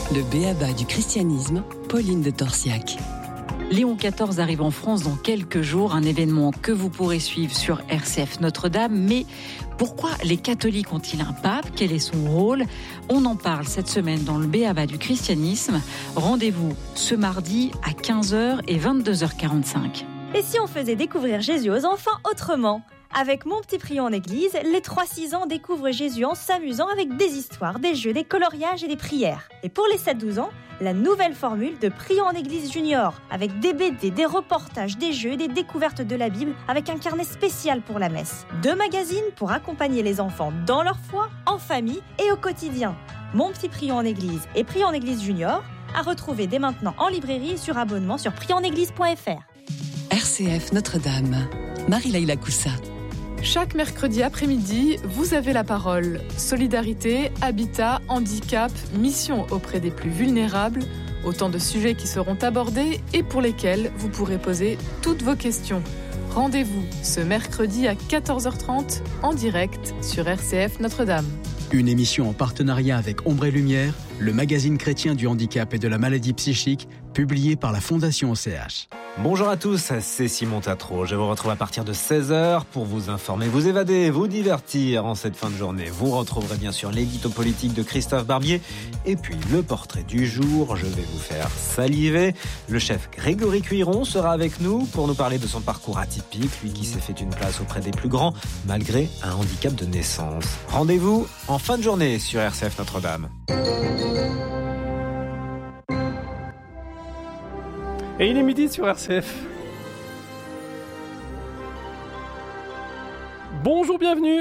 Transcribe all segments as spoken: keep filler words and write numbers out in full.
Le b.a.-ba du christianisme, Pauline de Torsiac. Léon quatorze arrive en France dans quelques jours, un événement que vous pourrez suivre sur R C F Notre-Dame. Mais pourquoi les catholiques ont-ils un pape ? Quel est son rôle ? On en parle cette semaine dans le b.a.-ba du christianisme. Rendez-vous ce mardi à quinze heures et vingt-deux heures quarante-cinq. Et si on faisait découvrir Jésus aux enfants autrement ? Avec Mon Petit Prion en Église, les trois six ans découvrent Jésus en s'amusant avec des histoires, des jeux, des coloriages et des prières. Et pour les sept douze ans, la nouvelle formule de Prion en Église Junior, avec des B D, des reportages, des jeux, des découvertes de la Bible, avec un carnet spécial pour la messe. Deux magazines pour accompagner les enfants dans leur foi, en famille et au quotidien. Mon Petit Prion en Église et Prion en Église Junior, à retrouver dès maintenant en librairie et sur abonnement sur prion en église point f r. R C F Notre-Dame, Marie-Laïla Coussa. Chaque mercredi après-midi, vous avez la parole. Solidarité, habitat, handicap, mission auprès des plus vulnérables. Autant de sujets qui seront abordés et pour lesquels vous pourrez poser toutes vos questions. Rendez-vous ce mercredi à quatorze heures trente en direct sur R C F Notre-Dame. Une émission en partenariat avec Ombre et Lumière, le magazine chrétien du handicap et de la maladie psychique, publié par la Fondation O C H. Bonjour à tous, c'est Simon Tatro. Je vous retrouve à partir de seize heures pour vous informer, vous évader, vous divertir en cette fin de journée. Vous retrouverez bien sûr l'édito politique de Christophe Barbier et puis le portrait du jour. Je vais vous faire saliver. Le chef Grégory Cuiron sera avec nous pour nous parler de son parcours atypique, lui qui s'est fait une place auprès des plus grands malgré un handicap de naissance. Rendez-vous en fin de journée sur R C F Notre-Dame. Et il est midi sur R C F. Bonjour, bienvenue.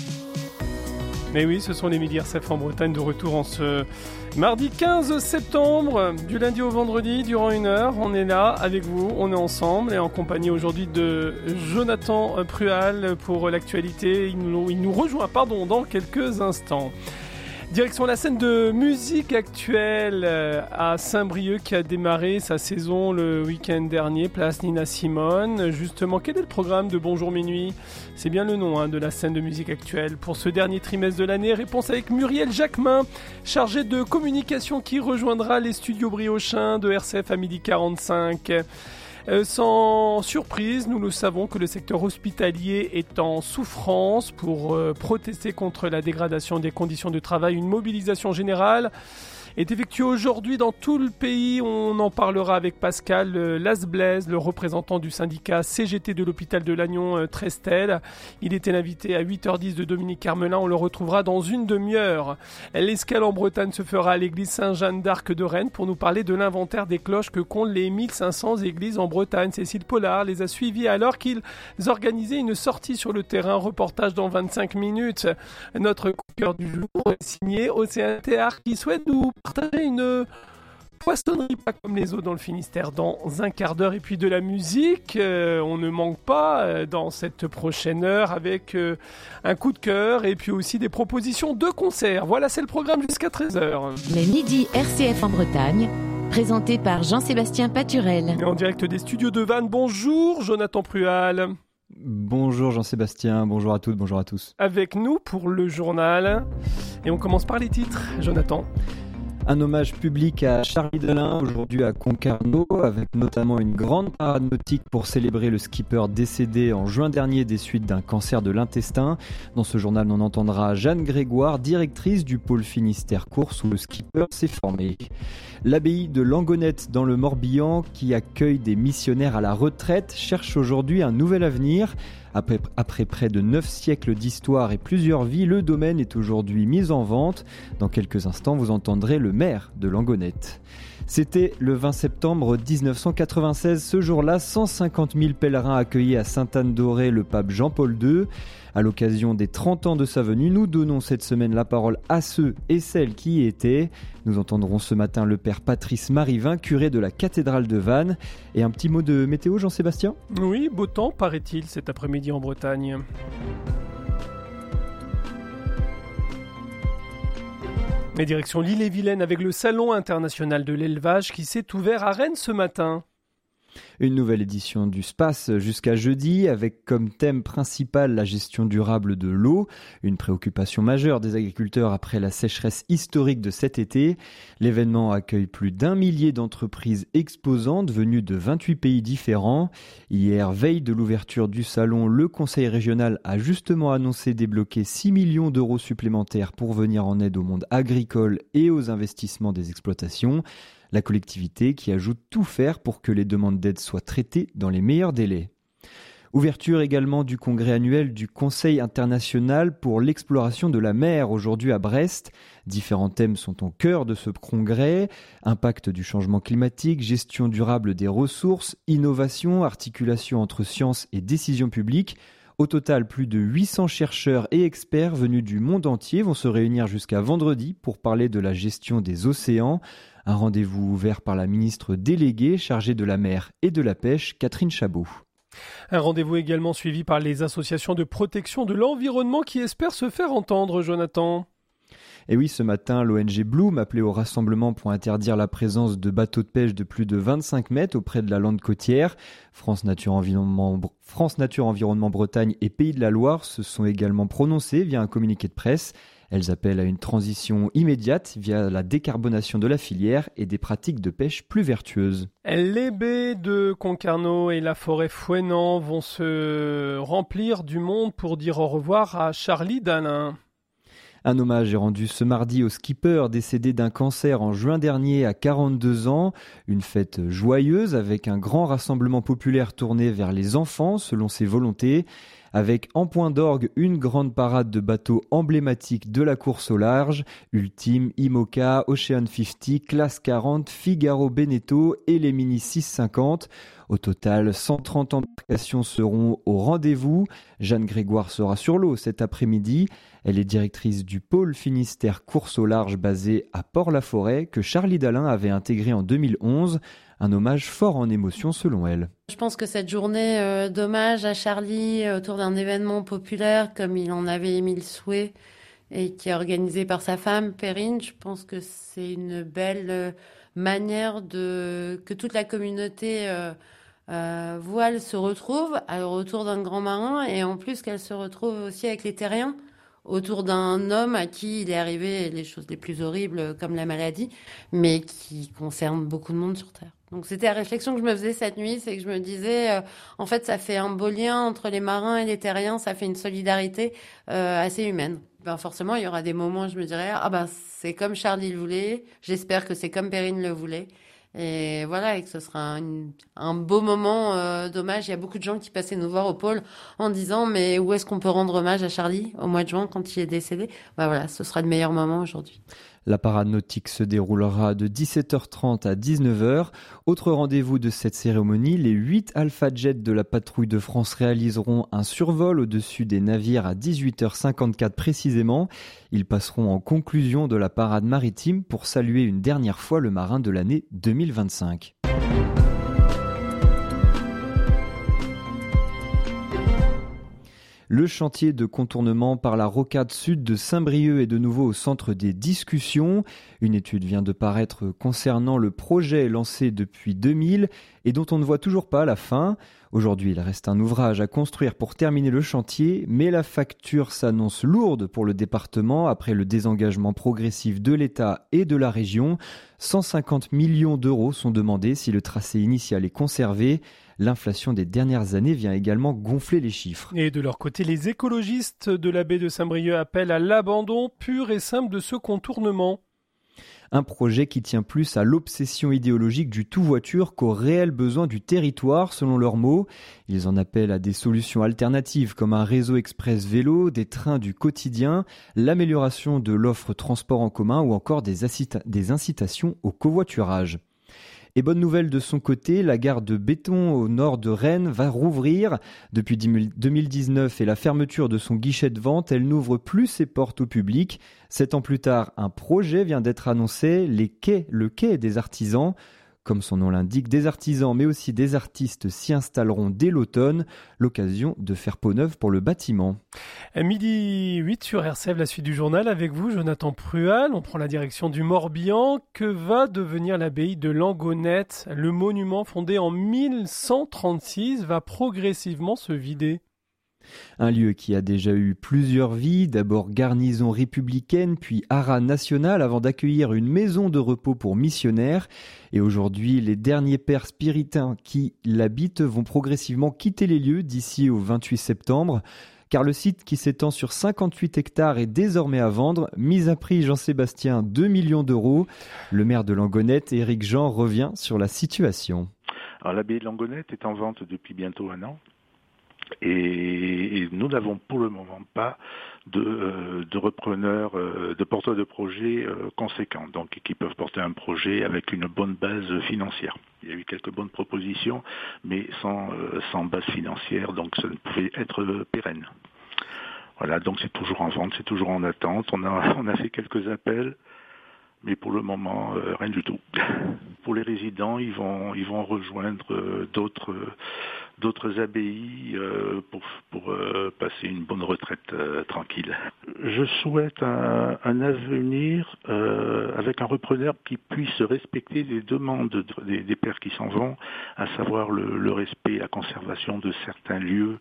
Mais oui, ce sont les midis R C F en Bretagne de retour en ce mardi quinze septembre, du lundi au vendredi, durant une heure. On est là avec vous, on est ensemble et en compagnie aujourd'hui de Jonathan Prual pour l'actualité. Il nous, il nous rejoint pardon, dans quelques instants. Direction la scène de musique actuelle à Saint-Brieuc qui a démarré sa saison le week-end dernier, place Nina Simone. Justement, quel est le programme de Bonjour Minuit ? C'est bien le nom hein, de la scène de musique actuelle. Pour ce dernier trimestre de l'année, réponse avec Muriel Jacquemin, chargée de communication qui rejoindra les studios Briochin de R C F à midi quarante-cinq. Euh, sans surprise, nous le savons que le secteur hospitalier est en souffrance pour euh, protester contre la dégradation des conditions de travail. Une mobilisation générale est effectuée aujourd'hui dans tout le pays. On en parlera avec Pascal euh, Lasblaise, le représentant du syndicat C G T de l'hôpital de Lannion euh, Trestel. Il était l'invité à huit heures dix de Dominique Carmelin. On le retrouvera dans une demi-heure. L'escale en Bretagne se fera à l'église Saint-Jeanne d'Arc de Rennes pour nous parler de l'inventaire des cloches que comptent les mille cinq cents églises en Bretagne. Cécile Pollard les a suivis alors qu'ils organisaient une sortie sur le terrain. Reportage dans vingt-cinq minutes. Notre coup de cœur du jour est signé Océan Théâtre qui souhaite nous partager une poissonnerie pas comme les autres dans le Finistère dans un quart d'heure. Et puis de la musique, euh, on ne manque pas euh, dans cette prochaine heure avec euh, un coup de cœur et puis aussi des propositions de concerts. Voilà, c'est le programme jusqu'à treize heures. Les midis R C F en Bretagne, présenté par Jean-Sébastien Paturel. Et en direct des studios de Vannes, bonjour Jonathan Prual. Bonjour Jean-Sébastien, bonjour à toutes, bonjour à tous. Avec nous pour le journal. Et on commence par les titres, Jonathan. Un hommage public à Charlie Delin aujourd'hui à Concarneau, avec notamment une grande parade nautique pour célébrer le skipper décédé en juin dernier des suites d'un cancer de l'intestin. Dans ce journal, on entendra Jeanne Grégoire, directrice du pôle Finistère Course où le skipper s'est formé. L'abbaye de Langonette dans le Morbihan, qui accueille des missionnaires à la retraite, cherche aujourd'hui un nouvel avenir. Après, après près de neuf siècles d'histoire et plusieurs vies, le domaine est aujourd'hui mis en vente. Dans quelques instants, vous entendrez le maire de Langonette. C'était le vingt septembre dix-neuf cent quatre-vingt-seize. Ce jour-là, cent cinquante mille pèlerins accueillaient à Sainte-Anne-d'Auray le pape Jean-Paul deux. À l'occasion des trente ans de sa venue, nous donnons cette semaine la parole à ceux et celles qui y étaient. Nous entendrons ce matin le père Patrice Marivin, curé de la cathédrale de Vannes. Et un petit mot de météo, Jean-Sébastien ? Oui, beau temps, paraît-il, cet après-midi en Bretagne. Et direction l'Ille-et-Vilaine avec le Salon international de l'élevage qui s'est ouvert à Rennes ce matin. Une nouvelle édition du S P A S jusqu'à jeudi avec comme thème principal la gestion durable de l'eau, une préoccupation majeure des agriculteurs après la sécheresse historique de cet été. L'événement accueille plus d'un millier d'entreprises exposantes venues de vingt-huit pays différents. Hier, veille de l'ouverture du salon, le Conseil régional a justement annoncé débloquer six millions d'euros supplémentaires pour venir en aide au monde agricole et aux investissements des exploitations. La collectivité qui ajoute tout faire pour que les demandes d'aide soient traitées dans les meilleurs délais. Ouverture également du congrès annuel du Conseil international pour l'exploration de la mer aujourd'hui à Brest. Différents thèmes sont au cœur de ce congrès. Impact du changement climatique, gestion durable des ressources, innovation, articulation entre sciences et décisions publiques. Au total, plus de huit cents chercheurs et experts venus du monde entier vont se réunir jusqu'à vendredi pour parler de la gestion des océans. Un rendez-vous ouvert par la ministre déléguée chargée de la mer et de la pêche, Catherine Chabot. Un rendez-vous également suivi par les associations de protection de l'environnement qui espèrent se faire entendre, Jonathan. Et oui, ce matin, l'O N G Bloom appelait au rassemblement pour interdire la présence de bateaux de pêche de plus de vingt-cinq mètres auprès de la lande côtière. France Nature Environnement, France Nature Environnement Bretagne et Pays de la Loire se sont également prononcés via un communiqué de presse. Elles appellent à une transition immédiate via la décarbonation de la filière et des pratiques de pêche plus vertueuses. Les baies de Concarneau et la forêt Fouesnant vont se remplir du monde pour dire au revoir à Charlie Dalin. Un hommage est rendu ce mardi au skipper décédé d'un cancer en juin dernier à quarante-deux ans. Une fête joyeuse avec un grand rassemblement populaire tourné vers les enfants selon ses volontés. Avec en point d'orgue une grande parade de bateaux emblématiques de la course au large, Ultime, Imoca, Ocean cinquante, Classe quarante, Figaro Beneteau et les Mini six cent cinquante. Au total, cent trente embarcations seront au rendez-vous. Jeanne Grégoire sera sur l'eau cet après-midi. Elle est directrice du pôle Finistère course au large basé à Port-la-Forêt que Charlie Dalin avait intégré en deux mille onze. Un hommage fort en émotion selon elle. Je pense que cette journée euh, d'hommage à Charlie euh, autour d'un événement populaire comme il en avait émis le souhait et qui est organisé par sa femme Perrine, je pense que c'est une belle euh, manière de que toute la communauté euh, euh, voile se retrouve autour d'un grand marin et en plus qu'elle se retrouve aussi avec les terriens autour d'un homme à qui il est arrivé les choses les plus horribles comme la maladie, mais qui concerne beaucoup de monde sur Terre. Donc c'était la réflexion que je me faisais cette nuit, c'est que je me disais, euh, en fait, ça fait un beau lien entre les marins et les terriens, ça fait une solidarité euh, assez humaine. Ben forcément, il y aura des moments où je me dirais, ah ben c'est comme Charlie le voulait, j'espère que c'est comme Perrine le voulait. Et voilà, et que ce sera un, un beau moment euh, d'hommage. Il y a beaucoup de gens qui passaient nous voir au pôle en disant mais où est-ce qu'on peut rendre hommage à Charlie au mois de juin quand il est décédé. Ben voilà, ce sera le meilleur moment aujourd'hui. La parade nautique se déroulera de dix-sept heures trente à dix-neuf heures. Autre rendez-vous de cette cérémonie, les huit Alpha Jets de la patrouille de France réaliseront un survol au-dessus des navires à dix-huit heures cinquante-quatre précisément. Ils passeront en conclusion de la parade maritime pour saluer une dernière fois le marin de l'année deux mille vingt-cinq. Le chantier de contournement par la rocade sud de Saint-Brieuc est de nouveau au centre des discussions. Une étude vient de paraître concernant le projet lancé depuis deux mille et dont on ne voit toujours pas la fin. Aujourd'hui, il reste un ouvrage à construire pour terminer le chantier, mais la facture s'annonce lourde pour le département après le désengagement progressif de l'État et de la région. cent cinquante millions d'euros sont demandés si le tracé initial est conservé. L'inflation des dernières années vient également gonfler les chiffres. Et de leur côté, les écologistes de la baie de Saint-Brieuc appellent à l'abandon pur et simple de ce contournement. Un projet qui tient plus à l'obsession idéologique du tout-voiture qu'aux réels besoins du territoire, selon leurs mots. Ils en appellent à des solutions alternatives comme un réseau express vélo, des trains du quotidien, l'amélioration de l'offre transport en commun ou encore des, incita- des incitations au covoiturage. Et bonne nouvelle de son côté, la gare de Béton au nord de Rennes va rouvrir. Depuis deux mille dix-neuf et la fermeture de son guichet de vente, elle n'ouvre plus ses portes au public. Sept ans plus tard, un projet vient d'être annoncé, les quais, le quai des artisans. Comme son nom l'indique, des artisans mais aussi des artistes s'y installeront dès l'automne, l'occasion de faire peau neuve pour le bâtiment. À midi huit sur R C F, la suite du journal avec vous, Jonathan Prual. On prend la direction du Morbihan. Que va devenir l'abbaye de Langonette ? Le monument fondé en mille cent trente-six va progressivement se vider. Un lieu qui a déjà eu plusieurs vies, d'abord garnison républicaine, puis haras national, avant d'accueillir une maison de repos pour missionnaires. Et aujourd'hui, les derniers pères spiritains qui l'habitent vont progressivement quitter les lieux d'ici au vingt-huit septembre. Car le site qui s'étend sur cinquante-huit hectares est désormais à vendre. Mise à prix Jean-Sébastien, deux millions d'euros. Le maire de Langonette, Éric Jean, revient sur la situation. Alors, l'abbaye de Langonette est en vente depuis bientôt un an. Et, et nous n'avons pour le moment pas de, euh, de repreneurs, euh, de porteurs de projets euh, conséquents, donc qui peuvent porter un projet avec une bonne base financière. Il y a eu quelques bonnes propositions, mais sans, euh, sans base financière, donc ça ne pouvait être euh, pérenne. Voilà, donc c'est toujours en vente, c'est toujours en attente. On a, on a fait quelques appels, mais pour le moment, euh, rien du tout. Pour les résidents, ils vont, ils vont rejoindre euh, d'autres, euh, d'autres abbayes euh, pour, pour euh, passer une bonne retraite euh, tranquille. Je souhaite un, un avenir euh, avec un repreneur qui puisse respecter les demandes des, des pères qui s'en vont, à savoir le, le respect et la conservation de certains lieux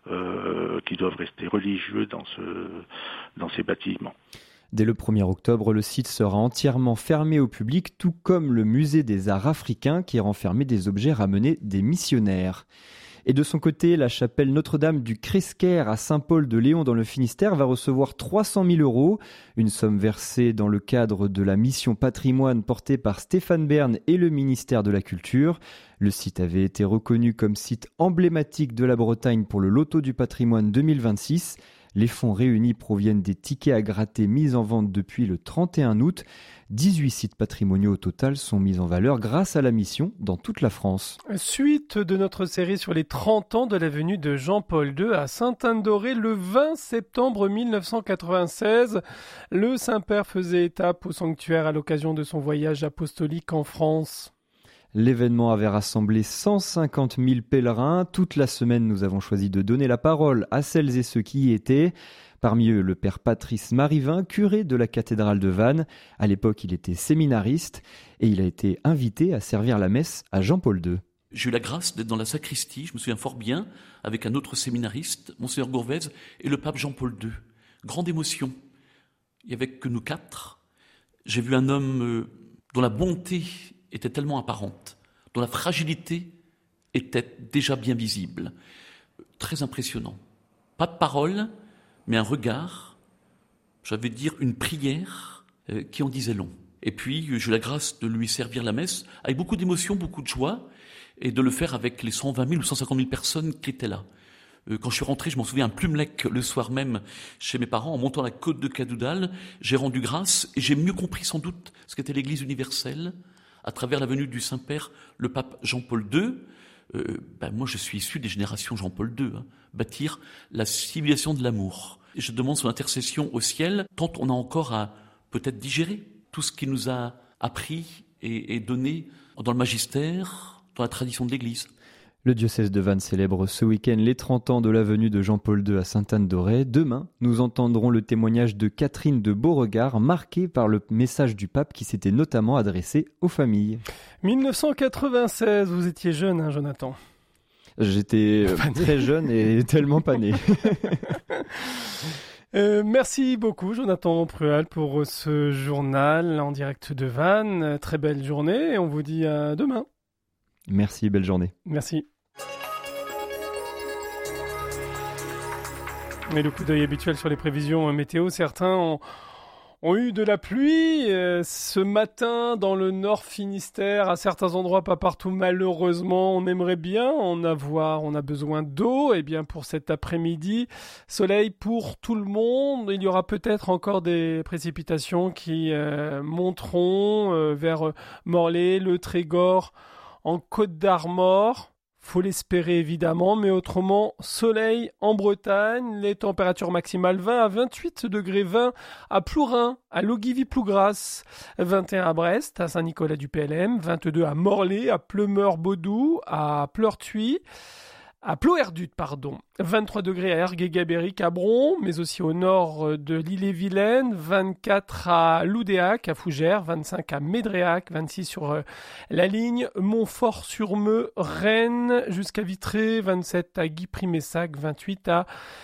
euh, qui doivent rester religieux dans, ce, dans ces bâtiments. Dès le premier octobre, le site sera entièrement fermé au public, tout comme le musée des arts africains qui renfermait des objets ramenés des missionnaires. Et de son côté, la chapelle Notre-Dame du Cresquer à Saint-Paul-de-Léon dans le Finistère va recevoir trois cent mille euros, une somme versée dans le cadre de la mission patrimoine portée par Stéphane Bern et le ministère de la Culture. Le site avait été reconnu comme site emblématique de la Bretagne pour le Loto du patrimoine deux mille vingt-six. Les fonds réunis proviennent des tickets à gratter mis en vente depuis le trente et un août. dix-huit sites patrimoniaux au total sont mis en valeur grâce à la mission dans toute la France. Suite de notre série sur les trente ans de la venue de Jean-Paul deux à Sainte-Anne-d'Auray le vingt septembre mille neuf cent quatre-vingt-seize. Le Saint-Père faisait étape au sanctuaire à l'occasion de son voyage apostolique en France. L'événement avait rassemblé cent cinquante mille pèlerins. Toute la semaine, nous avons choisi de donner la parole à celles et ceux qui y étaient. Parmi eux, le père Patrice Marivin, curé de la cathédrale de Vannes. À l'époque, il était séminariste et il a été invité à servir la messe à Jean-Paul deux. J'ai eu la grâce d'être dans la sacristie, je me souviens fort bien, avec un autre séminariste, Monseigneur Gourvez, et le pape Jean-Paul deux. Grande émotion. Il n'y avait que nous quatre. J'ai vu un homme euh, dont la bonté était tellement apparente, dont la fragilité était déjà bien visible. Très impressionnant. Pas de parole, mais un regard, j'avais dire une prière euh, qui en disait long. Et puis, j'ai eu la grâce de lui servir la messe avec beaucoup d'émotion, beaucoup de joie, et de le faire avec les cent vingt mille ou cent cinquante mille personnes qui étaient là. Euh, quand je suis rentré, je m'en souviens, un plumelec le soir même chez mes parents, en montant la côte de Cadoudal, j'ai rendu grâce et j'ai mieux compris sans doute ce qu'était l'Église universelle, à travers la venue du Saint-Père, le pape Jean-Paul deux. Euh, ben moi, je suis issu des générations Jean-Paul deux, hein, bâtir la civilisation de l'amour. Et je demande son intercession au ciel, tant on a encore à peut-être digérer tout ce qu'il nous a appris et, et donné dans le magistère, dans la tradition de l'Église. Le diocèse de Vannes célèbre ce week-end les trente ans de la venue de Jean-Paul deux à Sainte-Anne-d'Auray. Demain, nous entendrons le témoignage de Catherine de Beauregard, marqué par le message du pape qui s'était notamment adressé aux familles. mille neuf cent quatre-vingt-seize, vous étiez jeune, hein, Jonathan ? J'étais très jeune et tellement pas né. Euh, merci beaucoup Jonathan Prual pour ce journal en direct de Vannes. Très belle journée et on vous dit à demain. Merci, belle journée. Merci. Mais le coup d'œil habituel sur les prévisions météo, certains ont, ont eu de la pluie euh, ce matin dans le nord Finistère, à certains endroits, pas partout malheureusement. On aimerait bien en avoir, on a besoin d'eau. Et bien pour cet après-midi, soleil pour tout le monde. Il y aura peut-être encore des précipitations qui euh, monteront euh, vers Morlaix, le Trégor, en Côte d'Armor. Faut l'espérer évidemment, mais autrement, soleil en Bretagne, les températures maximales vingt à vingt-huit degrés, vingt à Plourin, à Logivy-Plougras, vingt et un à Brest, à Saint-Nicolas-du-P L M, vingt-deux à Morlaix, à Pleumeur-Baudou, à Pleurtuis, à Ploerdut, pardon, vingt-trois degrés à Ergué-Gabéric, à Bron, mais aussi au nord de l'île-et-Vilaine, vingt-quatre à Loudéac, à Fougères, vingt-cinq à Médréac, vingt-six sur euh, la ligne, Montfort-sur-Meux, Rennes, jusqu'à Vitré, vingt-sept à Guy-Primessac, vingt-huit à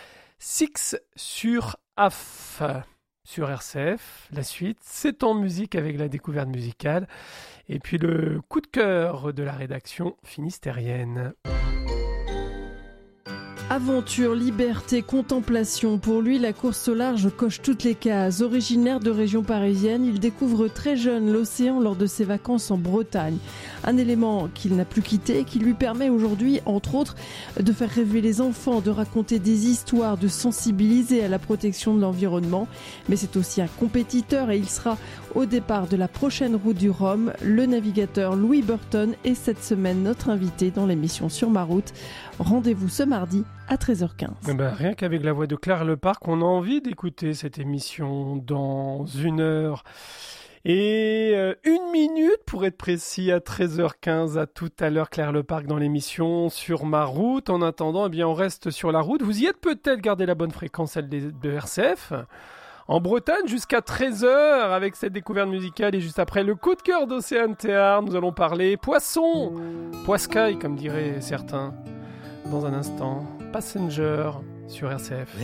Six-sur-Aff. Sur R C F, la suite, c'est en musique avec la découverte musicale, et puis le coup de cœur de la rédaction finistérienne. Aventure, liberté, contemplation. Pour lui, la course au large coche toutes les cases. Originaire de région parisienne, il découvre très jeune l'océan lors de ses vacances en Bretagne. Un élément qu'il n'a plus quitté et qui lui permet aujourd'hui, entre autres, de faire rêver les enfants, de raconter des histoires, de sensibiliser à la protection de l'environnement. Mais c'est aussi un compétiteur et il sera au départ de la prochaine route du Rhum. Le navigateur Louis Burton est cette semaine notre invité dans l'émission Sur ma route. Rendez-vous ce mardi à treize heures quinze. Eh ben, rien qu'avec la voix de Claire Leparc, on a envie d'écouter cette émission dans une heure et euh, une minute pour être précis, à treize heures quinze. À tout à l'heure, Claire Leparc dans l'émission Sur ma route. En attendant, eh bien, on reste sur la route. Vous y êtes peut-être, gardez la bonne fréquence, celle de R C F. En Bretagne, jusqu'à treize heures, avec cette découverte musicale. Et juste après, le coup de cœur d'Océane Théard, nous allons parler poisson, poiscaille, comme diraient certains. Dans un instant, Passenger sur R C F.